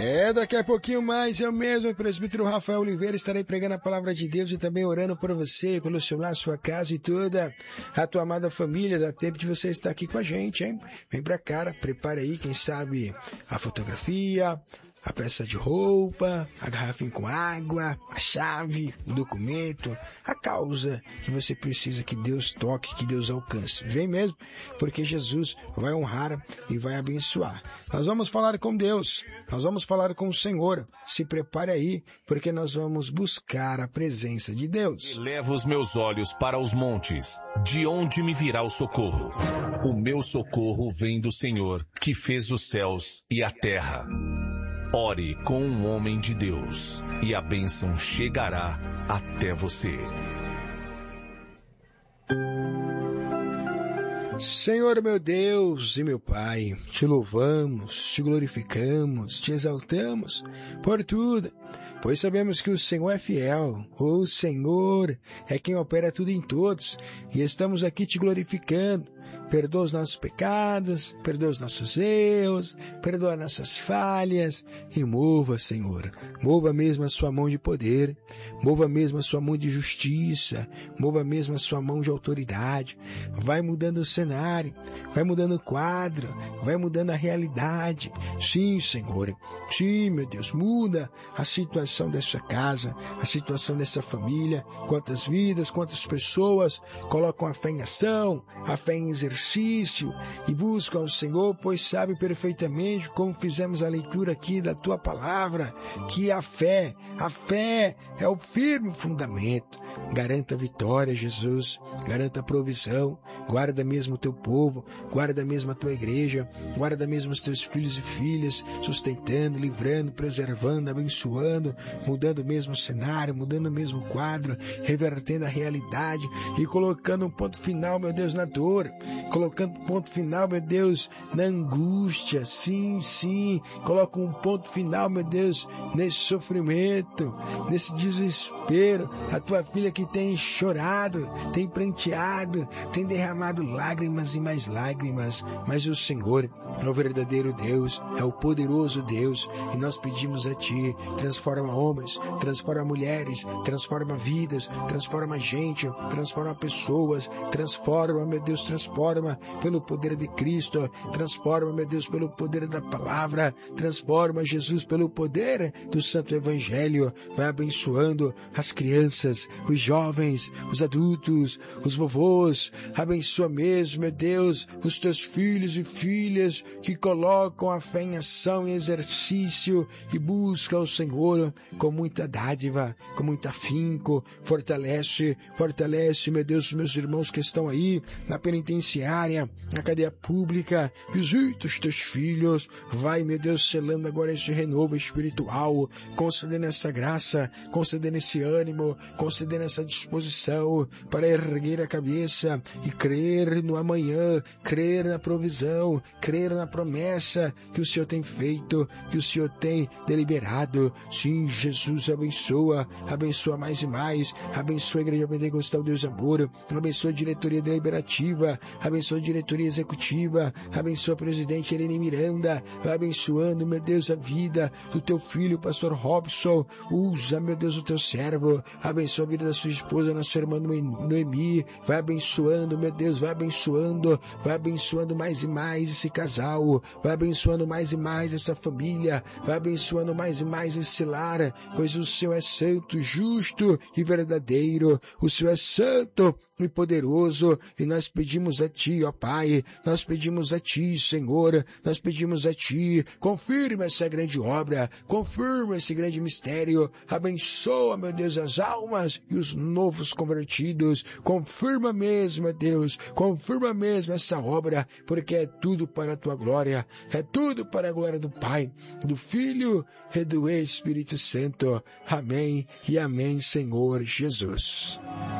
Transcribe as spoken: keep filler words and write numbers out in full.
É, daqui a pouquinho mais, eu mesmo, presbítero Rafael Oliveira, estarei pregando a palavra de Deus e também orando por você, pelo seu lar, sua casa e toda a tua amada família. Dá tempo de você estar aqui com a gente, hein? Vem pra cá, prepare aí, quem sabe, a fotografia, a peça de roupa, a garrafinha com água, a chave, o documento, a causa que você precisa que Deus toque, que Deus alcance. Vem mesmo, porque Jesus vai honrar e vai abençoar. Nós vamos falar com Deus, nós vamos falar com o Senhor. Se prepare aí, porque nós vamos buscar a presença de Deus. Elevo os meus olhos para os montes, de onde me virá o socorro? O meu socorro vem do Senhor, que fez os céus e a terra. Ore com um homem de Deus, e a bênção chegará até você. Senhor meu Deus e meu Pai, te louvamos, te glorificamos, te exaltamos por tudo, pois sabemos que o Senhor é fiel, o Senhor é quem opera tudo em todos, e estamos aqui te glorificando. Perdoa os nossos pecados, perdoa os nossos erros, perdoa nossas falhas e mova, Senhor, mova mesmo a sua mão de poder, mova mesmo a sua mão de justiça, mova mesmo a sua mão de autoridade, vai mudando o cenário, vai mudando o quadro, vai mudando a realidade. Sim, Senhor, sim, meu Deus, muda a situação dessa casa, a situação dessa família, quantas vidas, quantas pessoas colocam a fé em ação, a fé em exercício, e buscam ao Senhor, pois sabe perfeitamente, como fizemos a leitura aqui da tua palavra, que a fé, a fé é o firme fundamento. Garanta a vitória, Jesus, garanta a provisão, guarda mesmo o teu povo, guarda mesmo a tua igreja, guarda mesmo os teus filhos e filhas, sustentando, livrando, preservando, abençoando, mudando mesmo o cenário, mudando mesmo o quadro, revertendo a realidade e colocando um ponto final, meu Deus, na dor, colocando um ponto final, meu Deus, na angústia. Sim, sim, coloca um ponto final, meu Deus, nesse sofrimento, nesse desespero. A tua filha que tem chorado, tem pranteado, tem derramado lágrimas e mais lágrimas, mas o Senhor é o verdadeiro Deus, é o poderoso Deus, e nós pedimos a Ti, transforma homens, transforma mulheres, transforma vidas, transforma gente, transforma pessoas, transforma, meu Deus, transforma pelo poder de Cristo, transforma, meu Deus, pelo poder da palavra, transforma, Jesus, pelo poder do Santo Evangelho, vai abençoando as crianças, os jovens, os adultos, os vovôs, abençoa mesmo, meu Deus, os teus filhos e filhas que colocam a fé em ação e exercício e buscam o Senhor com muita dádiva, com muito afinco, fortalece, fortalece, meu Deus, os meus irmãos que estão aí na penitenciária, na cadeia pública, visita os teus filhos, vai, meu Deus, selando agora esse renovo espiritual, concedendo essa graça, concedendo esse ânimo, concedendo essa disposição para erguer a cabeça e crer no amanhã, crer na provisão, crer na promessa que o Senhor tem feito, que o Senhor tem deliberado. Sim, Jesus, abençoa, abençoa mais e mais, abençoa a Igreja Pentecostal Deus Amor, abençoa a diretoria deliberativa, abençoa a diretoria executiva, abençoa a presidente Helene Miranda, vai abençoando, meu Deus, a vida do teu filho, pastor Robson, usa, meu Deus, o teu servo, abençoa a vida da sua esposa, nossa irmã Noemi, vai abençoando, meu Deus, vai abençoando, vai abençoando mais e mais esse casal, vai abençoando mais e mais essa família, vai abençoando mais e mais esse lar, pois o Senhor é santo, justo e verdadeiro, o Senhor é santo e poderoso, e nós pedimos a Ti, ó Pai, nós pedimos a Ti, Senhor, nós pedimos a Ti, confirma essa grande obra, confirma esse grande mistério, abençoa, meu Deus, as almas e os novos convertidos, confirma mesmo, meu Deus, confirma mesmo essa obra, porque é tudo para a Tua glória, é tudo para a glória do Pai, do Filho e do Espírito Santo. Amém e amém, Senhor Jesus.